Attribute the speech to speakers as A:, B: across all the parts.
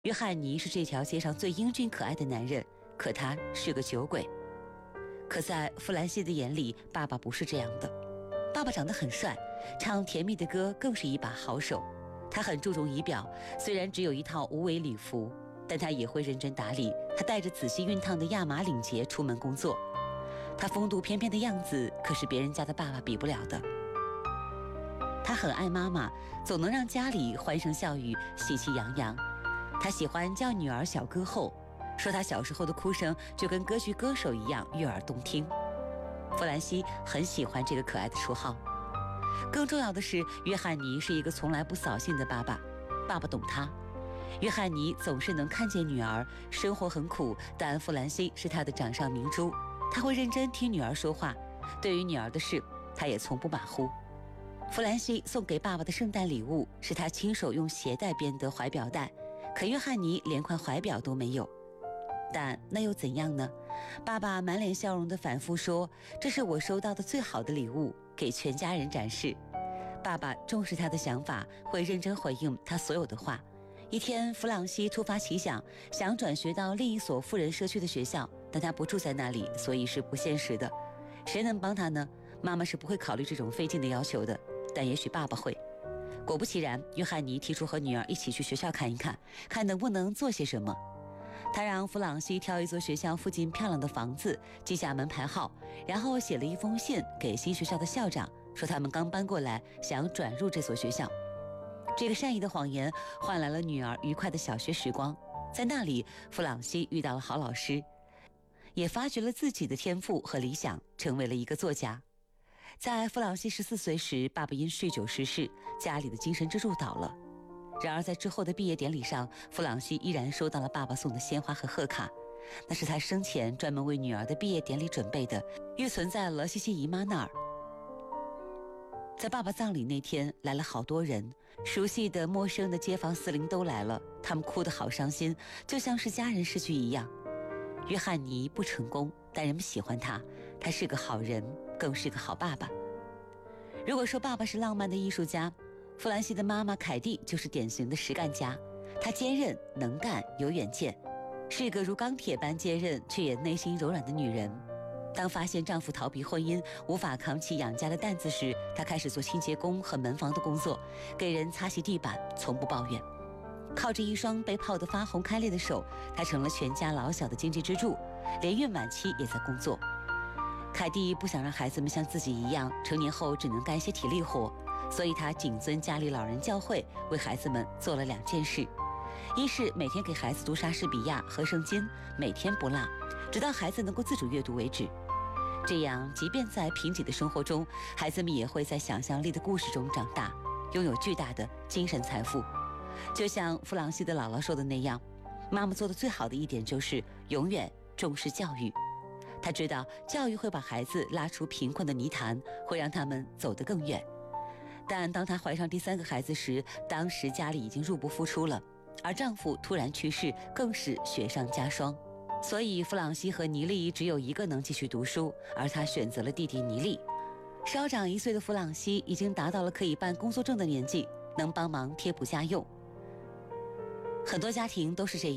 A: 约翰尼是这条街上最英俊可爱的男人，可他是个酒鬼。可在弗兰西的眼里，爸爸不是这样的。爸爸长得很帅，唱甜蜜的歌更是一把好手。他很注重仪表，虽然只有一套无围礼服，但他也会认真打理。他带着仔细熨烫的亚麻领结出门工作。他风度翩翩的样子，可是别人家的爸爸比不了的。他很爱妈妈，总能让家里欢声笑语，喜气洋洋。他喜欢叫女儿小歌后，说他小时候的哭声就跟歌剧歌手一样悦耳动听。弗兰西很喜欢这个可爱的绰号。更重要的是，约翰尼是一个从来不扫兴的爸爸，爸爸懂他。约翰尼总是能看见女儿生活很苦，但弗兰西是他的掌上明珠，他会认真听女儿说话，对于女儿的事他也从不马虎。弗兰西送给爸爸的圣诞礼物是他亲手用鞋带编的怀表带，可约翰尼连块怀表都没有。但那又怎样呢？爸爸满脸笑容地反复说，这是我收到的最好的礼物，给全家人展示。爸爸重视他的想法，会认真回应他所有的话。一天，弗朗西突发奇想，想转学到另一所富人社区的学校，但他不住在那里，所以是不现实的。谁能帮他呢？妈妈是不会考虑这种费劲的要求的，但也许爸爸会。果不其然，约翰尼提出和女儿一起去学校看一看，看能不能做些什么。他让弗朗西挑一座学校附近漂亮的房子，记下门牌号，然后写了一封信给新学校的校长，说他们刚搬过来，想转入这所学校。这个善意的谎言换来了女儿愉快的小学时光，在那里，弗朗西遇到了好老师，也发掘了自己的天赋和理想，成为了一个作家。在弗朗西14岁时，爸爸因酗酒逝世，家里的精神支柱倒了。然而在之后的毕业典礼上，弗朗西依然收到了爸爸送的鲜花和贺卡，那是他生前专门为女儿的毕业典礼准备的，预存在了西西姨妈那儿。在爸爸葬礼那天，来了好多人，熟悉的陌生的街坊四邻都来了，他们哭得好伤心，就像是家人逝去一样。约翰尼不成功，但人们喜欢他，他是个好人，更是个好爸爸。如果说爸爸是浪漫的艺术家，弗兰西的妈妈凯蒂就是典型的实干家。她坚韧能干有远见，是一个如钢铁般坚韧却也内心柔软的女人。当发现丈夫逃避婚姻，无法扛起养家的担子时，她开始做清洁工和门房的工作，给人擦洗地板，从不抱怨。靠着一双被泡得发红开裂的手，她成了全家老小的经济支柱，连孕晚期也在工作。凯蒂不想让孩子们像自己一样，成年后只能干一些体力活，所以她谨遵家里老人教诲，为孩子们做了2件事：一是每天给孩子读莎士比亚和圣经，每天不落，直到孩子能够自主阅读为止。这样，即便在贫瘠的生活中，孩子们也会在想象力的故事中长大，拥有巨大的精神财富。就像弗朗西的姥姥说的那样，妈妈做的最好的一点就是永远重视教育。她知道教育会把孩子拉出贫困的泥潭，会让他们走得更远。但当她怀上第3个孩子时，当时家里已经入不敷出了，而丈夫突然去世，更是雪上加霜。所以弗朗西和尼利只有一个能继续读书，而她选择了弟弟尼利。稍长1岁的弗朗西已经达到了可以办工作证的年纪，能帮忙贴补家用。很多家庭都是这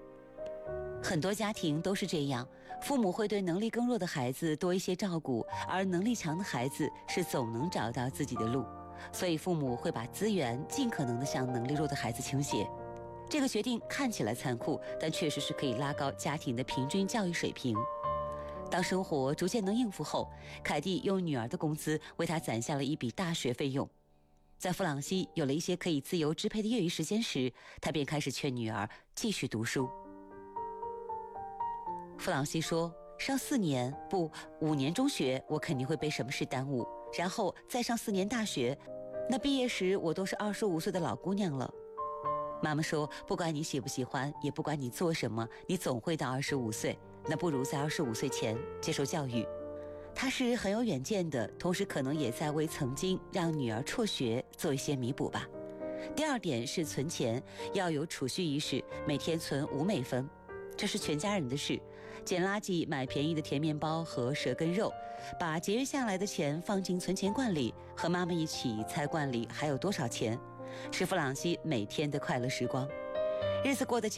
A: 样，父母会对能力更弱的孩子多一些照顾，而能力强的孩子是总能找到自己的路，所以父母会把资源尽可能地向能力弱的孩子倾斜。这个决定看起来残酷，但确实是可以拉高家庭的平均教育水平。当生活逐渐能应付后，凯蒂用女儿的工资为她攒下了一笔大学费用。在弗朗西有了一些可以自由支配的业余时间时，他便开始劝女儿继续读书。弗朗西说，上4年不5年中学，我肯定会被什么事耽误，然后再上4年大学，那毕业时我都是25岁的老姑娘了。妈妈说，不管你喜不喜欢，也不管你做什么，你总会到25岁，那不如在25岁前接受教育。她是很有远见的，同时可能也在为曾经让女儿辍学做一些弥补吧。第2点是存钱，要有储蓄意识，每天存5美分，这是全家人的事。捡垃圾，买便宜的甜面包和蛇羹肉，把节约下来的钱放进存钱罐里，和妈妈一起猜罐里还有多少钱，是弗朗西每天的快乐时光。 日子过得